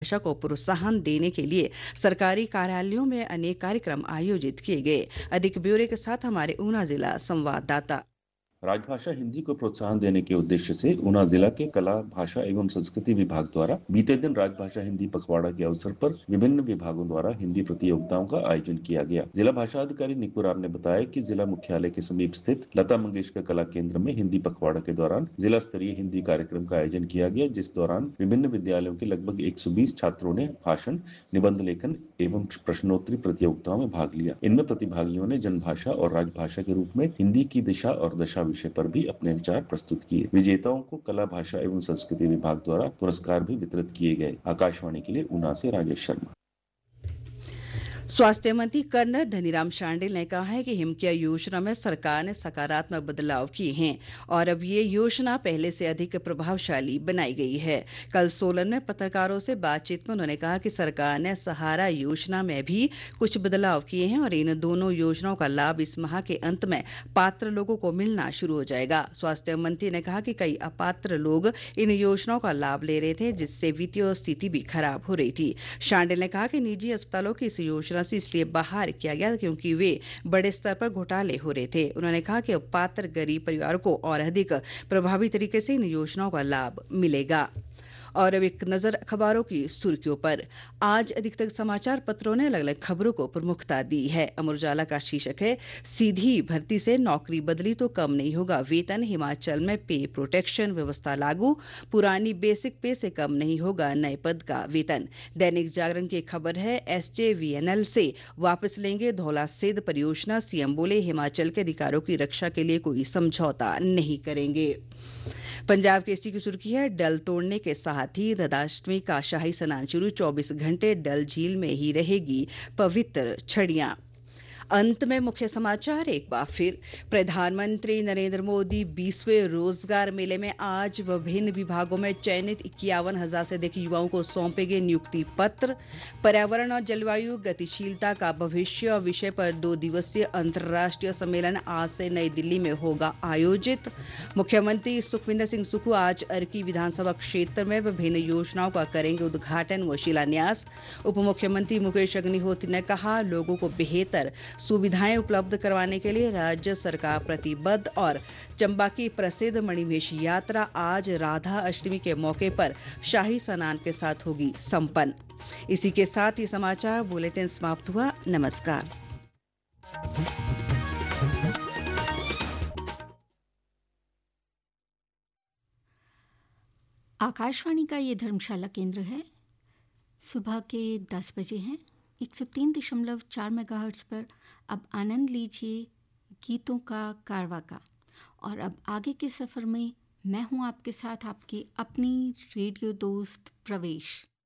भाषा को प्रोत्साहन देने के लिए सरकारी कार्यालयों में अनेक कार्यक्रम आयोजित किए गए। अधिक ब्यौरे के साथ हमारे ऊना जिला संवाददाता। राजभाषा हिंदी को प्रोत्साहन देने के उद्देश्य से ऊना जिला के कला, भाषा एवं संस्कृति विभाग द्वारा बीते दिन राजभाषा हिंदी पखवाड़ा के अवसर पर विभिन्न विभागों द्वारा हिंदी प्रतियोगिताओं का आयोजन किया गया। जिला भाषा अधिकारी निकू राम ने बताया कि जिला मुख्यालय के समीप स्थित लता मंगेशकर कला केंद्र में हिंदी पखवाड़ा के दौरान जिला स्तरीय हिंदी कार्यक्रम का आयोजन किया गया, जिस दौरान विभिन्न विद्यालयों के लगभग 120 छात्रों ने भाषण, निबंध लेखन एवं प्रश्नोत्तरी प्रतियोगिताओं में भाग लिया। इनमें प्रतिभागियों ने जनभाषा और राजभाषा के रूप में हिंदी की दिशा और दशा विषय पर भी अपने विचार प्रस्तुत किए। विजेताओं को कला, भाषा एवं संस्कृति विभाग द्वारा पुरस्कार भी वितरित किए गए। आकाशवाणी के लिए ऊना से राजेश शर्मा। स्वास्थ्य मंत्री कर्नल धनीराम शांडिल ने कहा है कि हिमकेयर योजना में सरकार ने सकारात्मक बदलाव किए हैं और अब ये योजना पहले से अधिक प्रभावशाली बनाई गई है। कल सोलन में पत्रकारों से बातचीत में उन्होंने कहा कि सरकार ने सहारा योजना में भी कुछ बदलाव किए हैं और इन दोनों योजनाओं का लाभ इस माह के अंत में पात्र लोगों को मिलना शुरू हो जाएगा। स्वास्थ्य मंत्री ने कहा कि कई अपात्र लोग इन योजनाओं का लाभ ले रहे थे, जिससे वित्तीय स्थिति भी खराब हो रही थी। शांडिल ने कहा कि निजी अस्पतालों की इस योजना से इसलिए बाहर किया गया क्योंकि वे बड़े स्तर पर घोटाले हो रहे थे। उन्होंने कहा कि अब पात्र गरीब परिवारों को और अधिक प्रभावी तरीके से इन योजनाओं का लाभ मिलेगा। और अब एक नजर अखबारों की सुर्खियों पर। आज अधिकतर समाचार पत्रों ने अलग अलग खबरों को प्रमुखता दी है। अमर उजाला का शीर्षक है, सीधी भर्ती से नौकरी बदली तो कम नहीं होगा वेतन, हिमाचल में पे प्रोटेक्शन व्यवस्था लागू, पुरानी बेसिक पे से कम नहीं होगा नए पद का वेतन। दैनिक जागरण की खबर है, एसजेवीएनएल से वापस लेंगे धौला सेध परियोजना, सीएम बोले हिमाचल के अधिकारों की रक्षा के लिए कोई समझौता नहीं करेंगे। पंजाब केसरी की सुर्खी है, डल तोड़ने के साथ ही राधाष्टमी का शाही स्नान शुरू, 24 घंटे डल झील में ही रहेगी पवित्र छड़ियां। अंत में मुख्य समाचार एक बार फिर। प्रधानमंत्री नरेंद्र मोदी 20वें रोजगार मेले में आज विभिन्न विभागों में चयनित 51,000 से अधिक युवाओं को सौंपेंगे नियुक्ति पत्र। पर्यावरण और जलवायु गतिशीलता का भविष्य विषय पर 2 दिवसीय अंतर्राष्ट्रीय सम्मेलन आज से नई दिल्ली में होगा आयोजित। मुख्यमंत्री सुखविंदर सिंह सुक्खू आज अर्की विधानसभा क्षेत्र में विभिन्न योजनाओं का करेंगे उद्घाटन व शिलान्यास। उप मुख्यमंत्री मुकेश अग्निहोत्री ने कहा, लोगों को बेहतर सुविधाएं उपलब्ध करवाने के लिए राज्य सरकार प्रतिबद्ध। और चंबा की प्रसिद्ध मणिमहेश यात्रा आज राधा अष्टमी के मौके पर शाही स्नान के साथ होगी संपन्न। इसी के साथ ही समाचार बुलेटिन समाप्त हुआ। नमस्कार। आकाशवाणी का ये धर्मशाला केंद्र है। सुबह के 10 बजे हैं। 103.4 मेगाहर्ट्ज़ पर अब आनंद लीजिए गीतों का कारवा का। और अब आगे के सफ़र में मैं हूं आपके साथ, आपकी अपनी रेडियो दोस्त प्रवेश।